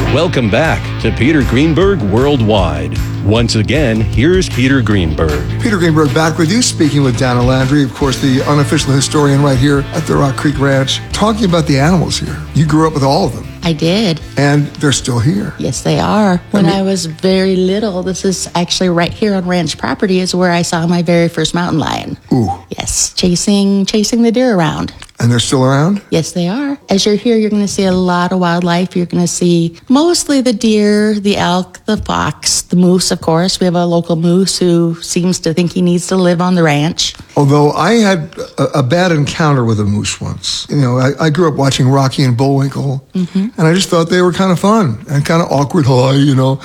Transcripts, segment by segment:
Welcome back to Peter Greenberg Worldwide. Once again, here's Peter Greenberg. Peter Greenberg back with you, speaking with Dana Landry, of course, the unofficial historian right here at the Rock Creek Ranch, talking about the animals here. You grew up with all of them. I did. And they're still here. Yes, they are. When I was very little, this is actually right here on ranch property is where I saw my very first mountain lion. Ooh. Yes, chasing the deer around. And they're still around? Yes, they are. As you're here, you're going to see a lot of wildlife. You're going to see mostly the deer, the elk, the fox, the moose, of course. We have a local moose who seems to think he needs to live on the ranch. Although I had a bad encounter with a moose once. You know, I grew up watching Rocky and Bullwinkle, and I just thought they were kind of fun and kind of awkward. You know.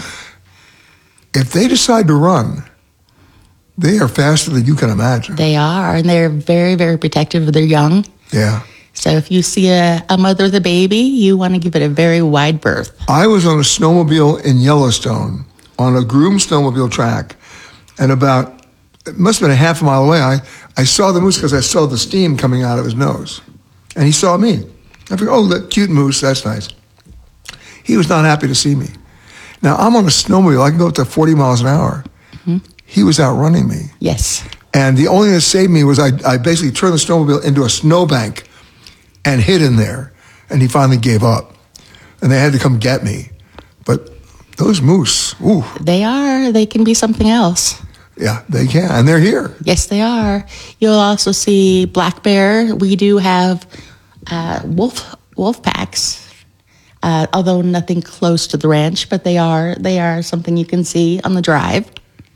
If they decide to run, they are faster than you can imagine. They are, and they're very, very protective of their young. Yeah. So if you see a mother with a baby, you want to give it a very wide berth. I was on a snowmobile in Yellowstone, on a groomed snowmobile track, and it must have been a half a mile away, I saw the moose because I saw the steam coming out of his nose. And he saw me. I figured, oh, that cute moose, that's nice. He was not happy to see me. Now, I'm on a snowmobile. I can go up to 40 miles an hour. Mm-hmm. He was outrunning me. Yes. And the only thing that saved me was I basically turned the snowmobile into a snowbank and hid in there. And he finally gave up. And they had to come get me. But those moose, ooh. They can be something else. Yeah, they can. And they're here. Yes, they are. You'll also see black bear. We do have wolf packs, although nothing close to the ranch, but they are something you can see on the drive.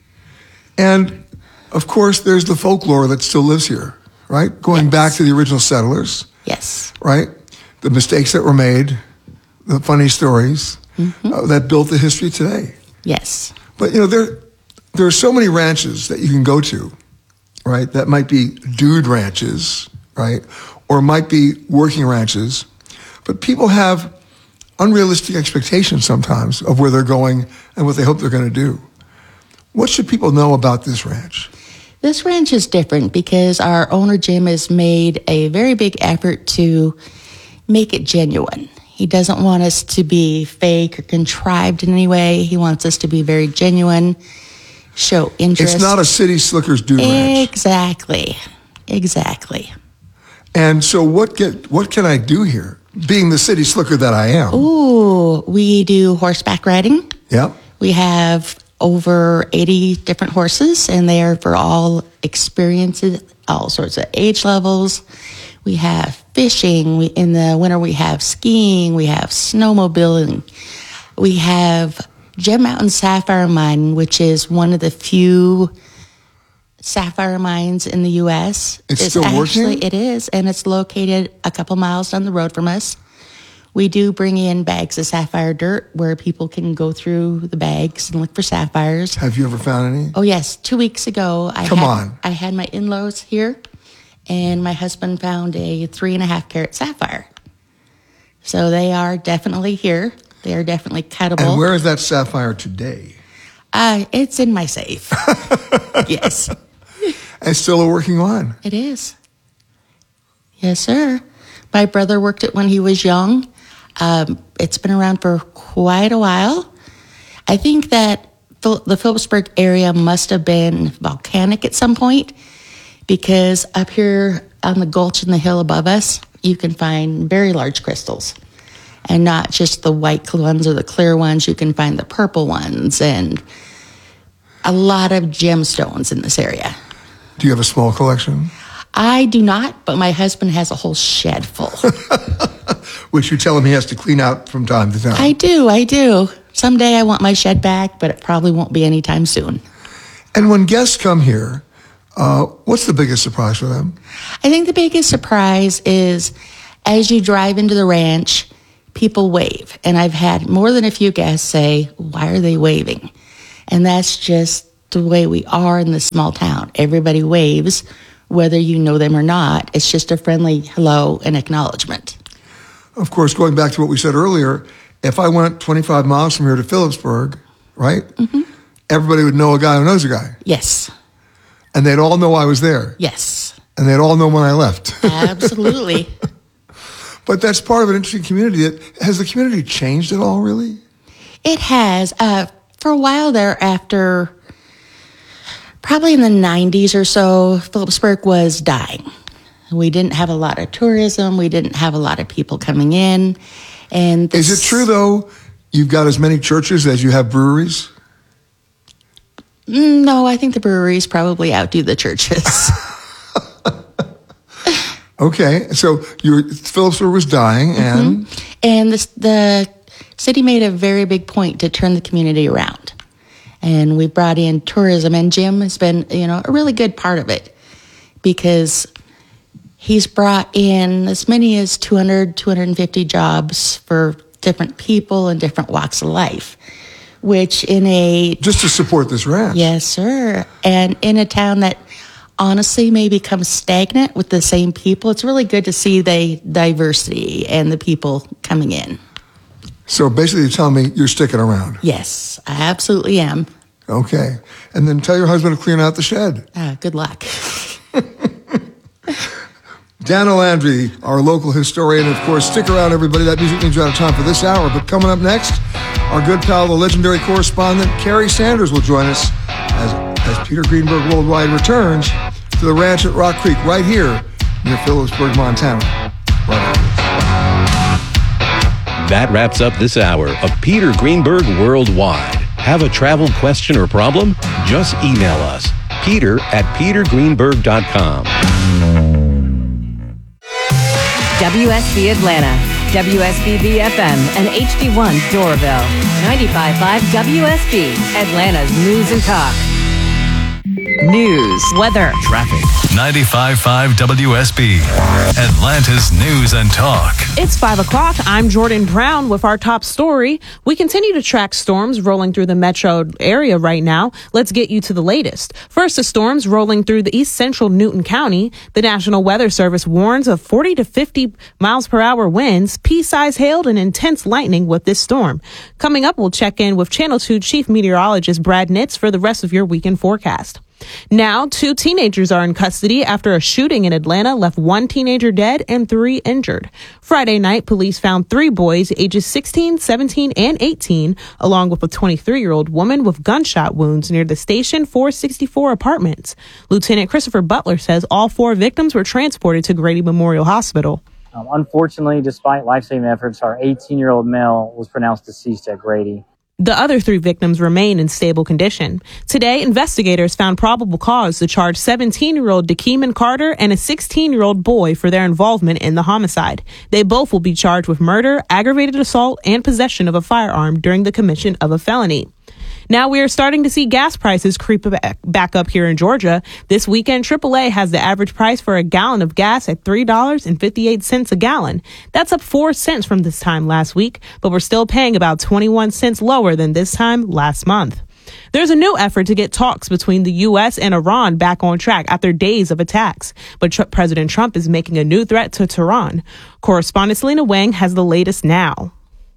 And, of course, there's the folklore that still lives here, right? Going back to the original settlers. Yes. Right? The mistakes that were made, the funny stories that built the history today. Yes. But, you know, there are so many ranches that you can go to, right, that might be dude ranches, right, or might be working ranches. But people have unrealistic expectations sometimes of where they're going and what they hope they're going to do. What should people know about this ranch? This ranch is different because our owner, Jim, has made a very big effort to make it genuine. He doesn't want us to be fake or contrived in any way. He wants us to be very genuine, show interest. It's not a city slickers dude ranch. Exactly. And so what can I do here, being the city slicker that I am? Ooh, we do horseback riding. Yep. We have over 80 different horses, and they are for all experiences, all sorts of age levels. We have fishing. In the winter, we have skiing. We have snowmobiling. We have Gem Mountain Sapphire Mine, which is one of the few sapphire mines in the U.S. It's still working? It is, and it's located a couple miles down the road from us. We do bring in bags of sapphire dirt where people can go through the bags and look for sapphires. Have you ever found any? Oh, yes. 2 weeks ago, I had my in-laws here, and my husband found a 3.5 carat sapphire. So they are definitely here. They are definitely cuttable. And where is that sapphire today? It's in my safe. Yes. And still a working mine. It is. Yes, sir. My brother worked it when he was young. It's been around for quite a while. I think that the Phillipsburg area must have been volcanic at some point, because up here on the gulch and the hill above us, you can find very large crystals. And not just the white ones or the clear ones. You can find the purple ones and a lot of gemstones in this area. Do you have a small collection? I do not, but my husband has a whole shed full. Which you tell him he has to clean out from time to time. I do. Someday I want my shed back, but it probably won't be anytime soon. And when guests come here, what's the biggest surprise for them? I think the biggest surprise is as you drive into the ranch, people wave. And I've had more than a few guests say, why are they waving? And that's just the way we are in this small town. Everybody waves, whether you know them or not. It's just a friendly hello and acknowledgement. Of course, going back to what we said earlier, if I went 25 miles from here to Phillipsburg, right? Mm-hmm. Everybody would know a guy who knows a guy. Yes. And they'd all know I was there. Yes. And they'd all know when I left. Absolutely. But that's part of an interesting community. Has the community changed at all, really? It has. For a while there, after probably in the 90s or so, Phillipsburg was dying. We didn't have a lot of tourism. We didn't have a lot of people coming in. And Is it true, though, you've got as many churches as you have breweries? No, I think the breweries probably outdo the churches. Okay, so Phillipsburg was dying, and And the city made a very big point to turn the community around. And we brought in tourism, and Jim has been, a really good part of it, because he's brought in as many as 200, 250 jobs for different people and different walks of life, which just to support this ranch. Yes, sir. And in a town that honestly may become stagnant with the same people, it's really good to see the diversity and the people coming in. So basically you're telling me you're sticking around. Yes, I absolutely am. Okay. And then tell your husband to clean out the shed. Good luck. Dana Landry, our local historian. Of course, stick around, everybody. That music means you're out of time for this hour. But coming up next, our good pal, the legendary correspondent, Kerry Sanders, will join us as Peter Greenberg Worldwide returns to the ranch at Rock Creek, right here near Phillipsburg, Montana. Right after this. That wraps up this hour of Peter Greenberg Worldwide. Have a travel question or problem? Just email us, peter@petergreenberg.com. WSB Atlanta, WSBB FM, and HD1 Doraville. 95.5 WSB, Atlanta's News and Talk. News, weather, traffic. 95.5 WSB, Atlanta's News and Talk. It's 5 o'clock. I'm Jordan Brown with our top story. We continue to track storms rolling through the metro area right now. Let's get you to the latest. First, the storms rolling through the east central Newton County. The National Weather Service warns of 40 to 50 miles per hour winds, pea-sized hail, and intense lightning with this storm. Coming up, we'll check in with Channel 2 Chief Meteorologist Brad Nitz for the rest of your weekend forecast. Now, 2 teenagers are in custody after a shooting in Atlanta left 1 teenager dead and 3 injured. Friday night, police found 3 boys ages 16, 17, and 18, along with a 23-year-old woman with gunshot wounds near the Station 464 apartments. Lieutenant Christopher Butler says all 4 victims were transported to Grady Memorial Hospital. Unfortunately, despite life-saving efforts, our 18-year-old male was pronounced deceased at Grady. The other 3 victims remain in stable condition. Today, investigators found probable cause to charge 17-year-old DeKeeman Carter and a 16-year-old boy for their involvement in the homicide. They both will be charged with murder, aggravated assault, and possession of a firearm during the commission of a felony. Now we are starting to see gas prices creep back up here in Georgia. This weekend, AAA has the average price for a gallon of gas at $3.58 a gallon. That's up 4 cents from this time last week, but we're still paying about 21 cents lower than this time last month. There's a new effort to get talks between the U.S. and Iran back on track after days of attacks, but President Trump is making a new threat to Tehran. Correspondent Selena Wang has the latest now.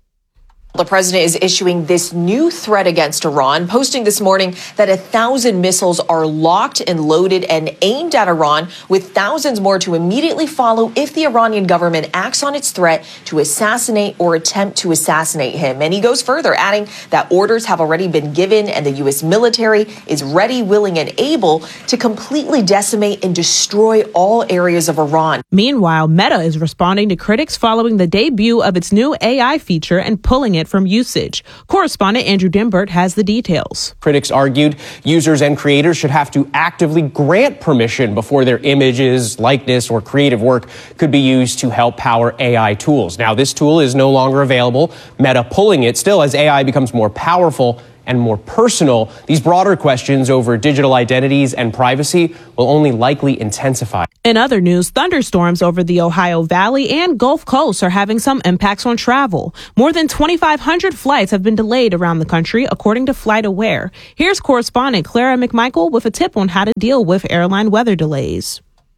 The president is issuing this new threat against Iran, posting this morning that 1,000 missiles are locked and loaded and aimed at Iran, with thousands more to immediately follow if the Iranian government acts on its threat to assassinate or attempt to assassinate him. And he goes further, adding that orders have already been given and the U.S. military is ready, willing, and able to completely decimate and destroy all areas of Iran. Meanwhile, Meta is responding to critics following the debut of its new AI feature and pulling it from usage. Correspondent Andrew Dimbert has the details. Critics argued users and creators should have to actively grant permission before their images, likeness, or creative work could be used to help power AI tools. Now, this tool is no longer available, Meta pulling it. Still, as AI becomes more powerful and more personal, these broader questions over digital identities and privacy will only likely intensify. In other news, thunderstorms over the Ohio Valley and Gulf Coast are having some impacts on travel. More than 2,500 flights have been delayed around the country, according to FlightAware. Here's correspondent Clara McMichael with a tip on how to deal with airline weather delays.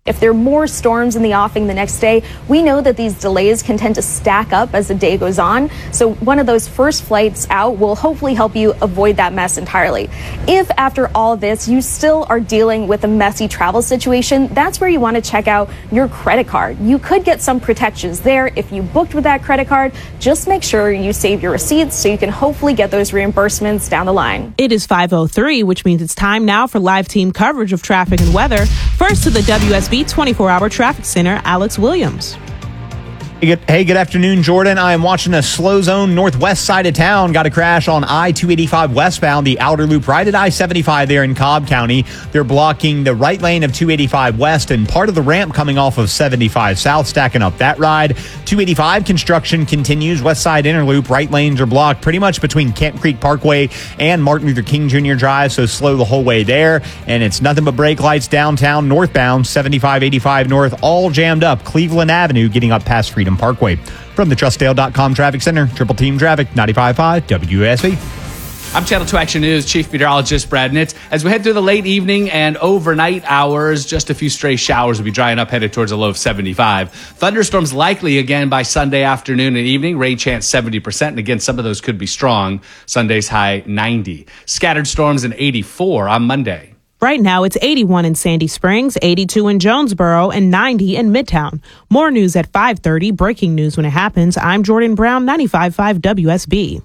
If there are more storms in the offing the next day, we know that these delays can tend to stack up as the day goes on. So one of those first flights out will hopefully help you avoid that mess entirely. If after all this you still are dealing with a messy travel situation, that's where you want to check out your credit card. You could get some protections there if you booked with that credit card. Just make sure you save your receipts so you can hopefully get those reimbursements down the line. It is 5:03, which means it's time now for live team coverage of traffic and weather. First to the WSB 24-hour traffic center, Alex Williams. Hey, good afternoon, Jordan. I am watching a slow zone northwest side of town. Got a crash on I-285 westbound, the outer loop right at I-75 there in Cobb County. They're blocking the right lane of 285 west and part of the ramp coming off of 75 south, stacking up that ride. 285 construction continues. West side inner loop, right lanes are blocked pretty much between Camp Creek Parkway and Martin Luther King Jr. Drive, so slow the whole way there. And it's nothing but brake lights downtown northbound, 75, 85 north, all jammed up. Cleveland Avenue getting up past Freedom Parkway. From the TrustDale.com Traffic Center, Triple Team Traffic, 95.5 WSB. I'm Channel 2 Action News Chief Meteorologist Brad Nitz. As we head through the late evening and overnight hours, just a few stray showers will be drying up, headed towards a low of 75. Thunderstorms likely again by Sunday afternoon and evening. Rain chance 70%. And again, some of those could be strong. Sunday's high 90. Scattered storms in 84 on Monday. Right now, it's 81 in Sandy Springs, 82 in Jonesboro, and 90 in Midtown. More news at 5:30. Breaking news when it happens. I'm Jordan Brown, 95.5 WSB.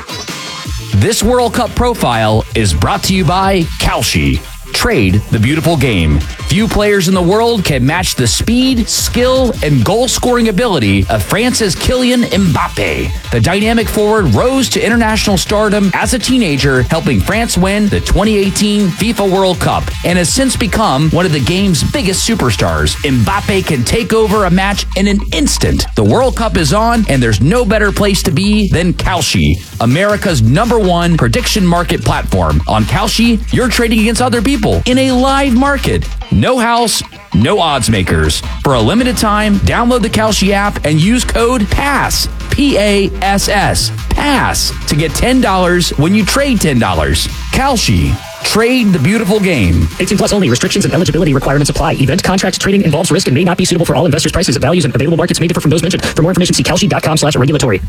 This World Cup profile is brought to you by Kalshi. Trade the beautiful game. Few players in the world can match the speed, skill, and goal-scoring ability of France's Kylian Mbappe. The dynamic forward rose to international stardom as a teenager, helping France win the 2018 FIFA World Cup, and has since become one of the game's biggest superstars. Mbappe can take over a match in an instant. The World Cup is on, and there's no better place to be than Kalshi, America's #1 prediction market platform. On Kalshi, you're trading against other people in a live market. No house, no odds makers. For a limited time, download the Kalshi app and use code PASS, P-A-S-S, PASS, to get $10 when you trade $10. Kalshi. Trade the beautiful game. 18 plus only. Restrictions and eligibility requirements apply. Event contract trading involves risk and may not be suitable for all investors. Prices, values, and available markets may differ from those mentioned. For more information, see kalshi.com/regulatory.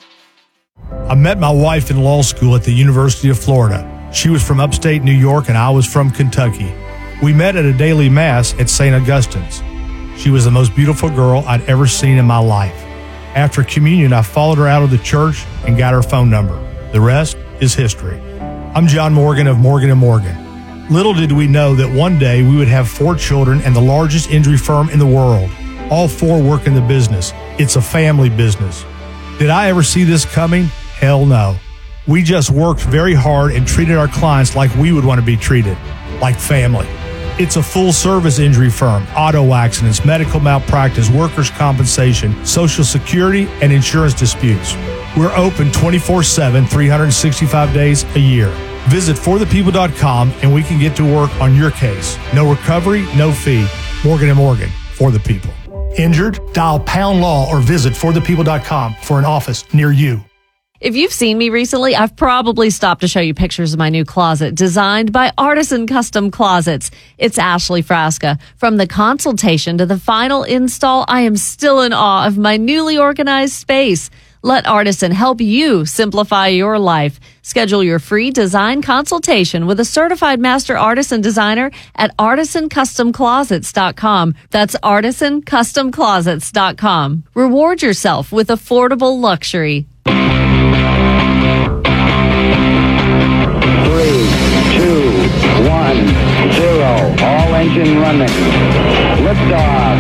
I met my wife in law school at the University of Florida. She was from upstate New York and I was from Kentucky. We met at a daily mass at St. Augustine's. She was the most beautiful girl I'd ever seen in my life. After communion, I followed her out of the church and got her phone number. The rest is history. I'm John Morgan of Morgan & Morgan. Little did we know that one day we would have 4 children and the largest injury firm in the world. All 4 work in the business. It's a family business. Did I ever see this coming? Hell no. We just worked very hard and treated our clients like we would want to be treated, like family. It's a full-service injury firm, auto accidents, medical malpractice, workers' compensation, Social Security, and insurance disputes. We're open 24/7, 365 days a year. Visit forthepeople.com and we can get to work on your case. No recovery, no fee. Morgan & Morgan, for the people. Injured? Dial # law or visit forthepeople.com for an office near you. If you've seen me recently, I've probably stopped to show you pictures of my new closet designed by Artisan Custom Closets. It's Ashley Frasca. From the consultation to the final install, I am still in awe of my newly organized space. Let Artisan help you simplify your life. Schedule your free design consultation with a certified master artisan designer at artisancustomclosets.com. That's artisancustomclosets.com. Reward yourself with affordable luxury. 3, 2, 1, 0. All engine running. Liftoff.